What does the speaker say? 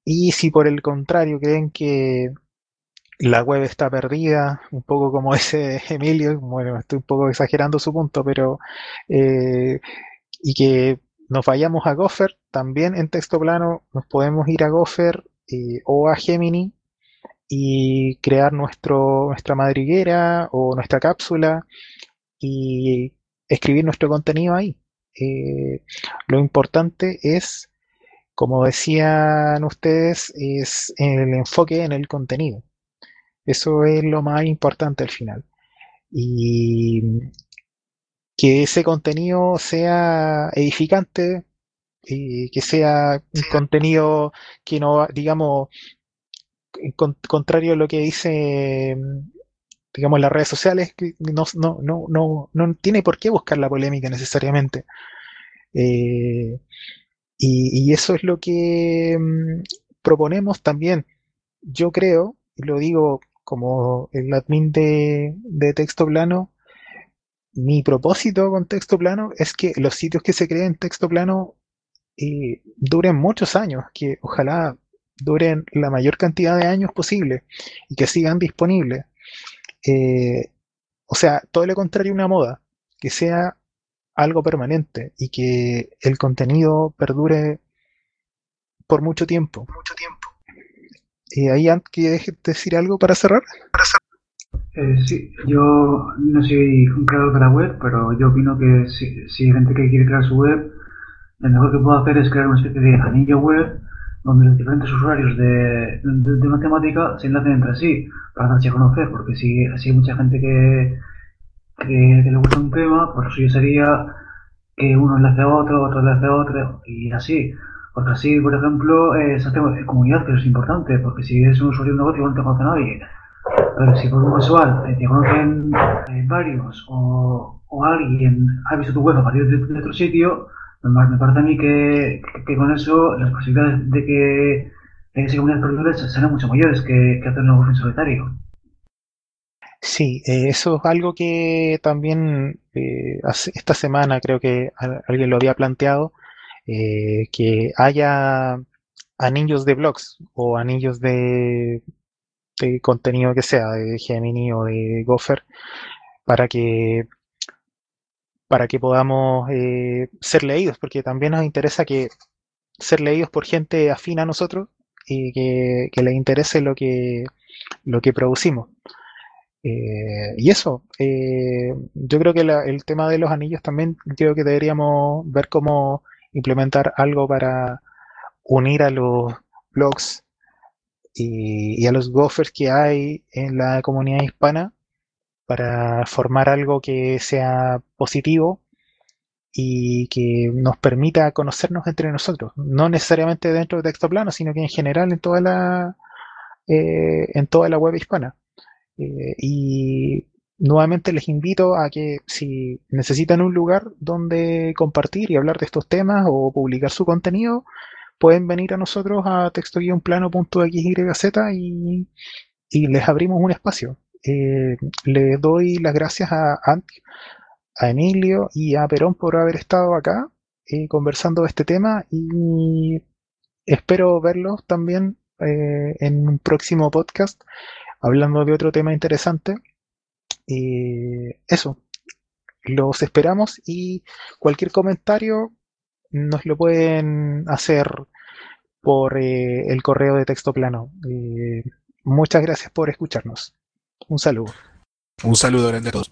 Y si por el contrario creen que la web está perdida, un poco como dice Emilio, bueno, estoy un poco exagerando su punto, pero eh, y que nos vayamos a Gopher, también en texto plano nos podemos ir a Gopher o a Gemini y crear nuestra madriguera o nuestra cápsula y escribir nuestro contenido ahí. Eh, lo importante es, como decían ustedes, es el enfoque en el contenido. Eso es lo más importante al final. Y que ese contenido sea edificante y que sea un contenido que no, digamos, contrario a lo que dice, digamos, las redes sociales, que no tiene por qué buscar la polémica necesariamente. Eh, y eso es lo que proponemos también. Yo creo, y lo digo como el admin de texto plano, mi propósito con texto plano es que los sitios que se creen en texto plano duren muchos años, que ojalá duren la mayor cantidad de años posible y que sigan disponibles. Eh, o sea, todo lo contrario a una moda, que sea algo permanente y que el contenido perdure por mucho tiempo. Ahí, ¿quieres decir algo para cerrar? Sí, yo no soy un creador de la web, pero yo opino que si hay gente que quiere crear su web, lo mejor que puedo hacer es crear una especie de anillo web donde los diferentes usuarios de una temática se enlacen entre sí para darse a conocer, porque si así hay mucha gente que le gusta un tema, pues lo suyo sería que uno enlace a otro, otro enlace a otro y así. Porque así, por ejemplo, se hace comunidad, que eso es importante, porque si eres un usuario de un negocio no te conoce a nadie. Pero si por un casual te conocen varios o alguien ha visto tu web a partir de otro sitio, me parece a mí que con eso las posibilidades de que esa comunidad perdure serán mucho mayores que hacer un negocio en solitario. Sí, eso es algo que también esta semana creo que alguien lo había planteado, que haya anillos de blogs o anillos de contenido que sea, de Gemini o de Gopher, para que, para que podamos ser leídos, porque también nos interesa que ser leídos por gente afín a nosotros y que les interese lo que producimos. Y eso, yo creo que el tema de los anillos también creo que deberíamos ver cómo implementar algo para unir a los blogs y a los gophers que hay en la comunidad hispana para formar algo que sea positivo y que nos permita conocernos entre nosotros, no necesariamente dentro de texto plano, sino que en general en toda la web hispana. Y nuevamente les invito a que si necesitan un lugar donde compartir y hablar de estos temas o publicar su contenido, pueden venir a nosotros a texto-plano.xyz y les abrimos un espacio. Les doy las gracias a Emilio y a Perón por haber estado acá conversando de este tema y espero verlos también en un próximo podcast hablando de otro tema interesante. Eso, los esperamos y cualquier comentario nos lo pueden hacer por el correo de texto plano. Muchas gracias por escucharnos. Un saludo. Un saludo grande a todos.